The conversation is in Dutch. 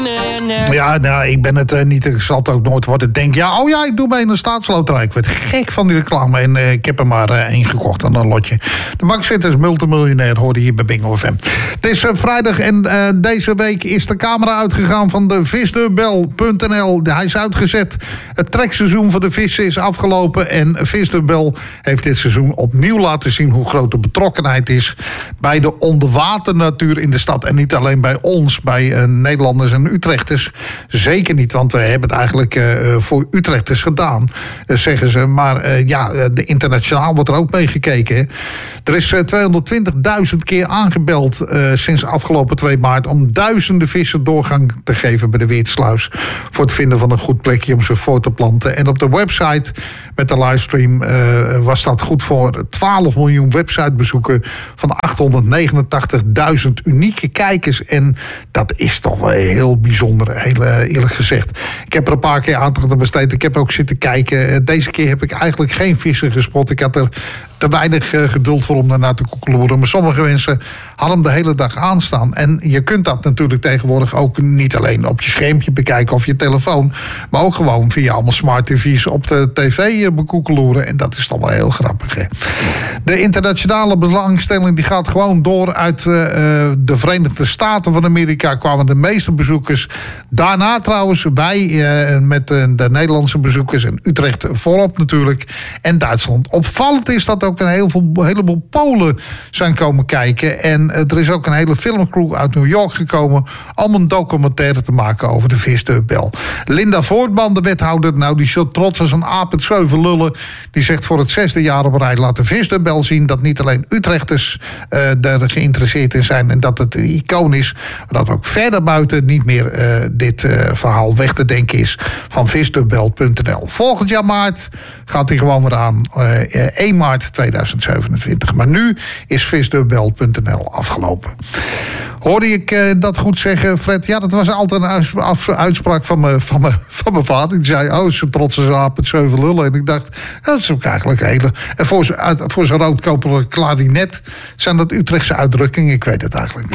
Ja, nou, ik ben het niet. Ik zal het ook nooit worden. Denk, ik doe mee in de staatsloterij. Ik werd gek van die reclame en ik heb er maar één gekocht aan een lotje. De bankzitter is multimiljonair, hoorde hier bij Bingo FM. Het is vrijdag en deze week is de camera uitgegaan van de visdeurbel.nl. Hij is uitgezet. Het trekseizoen van de vissen is afgelopen en Visdeurbel heeft dit seizoen opnieuw laten zien hoe groot de betrokkenheid is bij de onderwaternatuur in de stad. En niet alleen bij ons, bij Nederlanders en Utrechters. Zeker niet, want we hebben het eigenlijk voor Utrechters gedaan, zeggen ze. Maar de internationaal wordt er ook mee gekeken. Hè. Er is 220.000 keer aangebeld sinds afgelopen 2 maart... om duizenden vissen doorgang te geven bij de Weertsluis voor het vinden van een goed plekje om ze voor te planten. En op de website met de livestream was dat goed voor 12 miljoen websitebezoeken van 889.000 unieke kijkers. En dat is toch wel heel bijzonder, heel eerlijk gezegd. Ik heb er een paar keer aandacht aan besteed. Ik heb ook zitten kijken. Deze keer heb ik eigenlijk geen vissen gespot. Ik had er te weinig geduld voor om daarna te koekeloeren. Maar sommige mensen hadden hem de hele dag aanstaan. En je kunt dat natuurlijk tegenwoordig ook niet alleen op je schermpje bekijken of je telefoon, maar ook gewoon via allemaal smart tv's op de tv bekoekeloeren. En dat is toch wel heel grappig. Hè? De internationale belangstelling die gaat gewoon door. Uit de Verenigde Staten van Amerika kwamen de meeste bezoekers. Daarna trouwens wij met de Nederlandse bezoekers en Utrecht voorop natuurlijk. En Duitsland. Opvallend is dat ook een heleboel Polen zijn komen kijken. En er is ook een hele filmcrew uit New York gekomen om een documentaire te maken over de Visdeurbel. Linda Voortman, de wethouder, die zo trots als een aap het 7 lullen. Die zegt voor het 6e jaar op rij laat de Visdeurbel zien dat niet alleen Utrechters er geïnteresseerd in zijn en dat het een icoon is, maar dat ook verder buiten niet meer dit verhaal weg te denken is van visdeurbel.nl. Volgend jaar maart gaat hij gewoon weer aan. 1 maart 2027. Maar nu is visdeurbel.nl afgelopen. Hoorde ik dat goed zeggen, Fred? Ja, dat was altijd een uitspraak van mijn vader. Die zei, zo trots als een aap het 7 lullen. En ik dacht, dat is ook eigenlijk hele. En voor zijn roodkoperen klarinet zijn dat Utrechtse uitdrukkingen. Ik weet het eigenlijk niet.